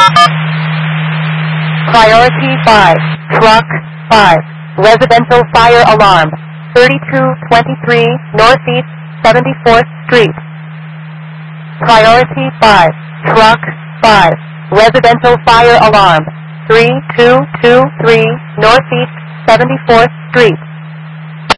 Priority 5, Truck 5, residential fire alarm, 3223 Northeast 74th Street. Priority 5, Truck 5, residential fire alarm, 3223 Northeast 74th Street.